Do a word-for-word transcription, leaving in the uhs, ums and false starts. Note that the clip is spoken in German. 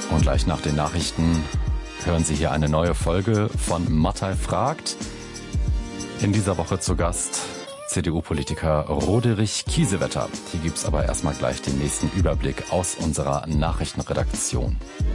Und gleich nach den Nachrichten hören Sie hier eine neue Folge von Mattei fragt. In dieser Woche zu Gast C D U-Politiker Roderich Kiesewetter. Hier gibt's aber erstmal gleich den nächsten Überblick aus unserer Nachrichtenredaktion.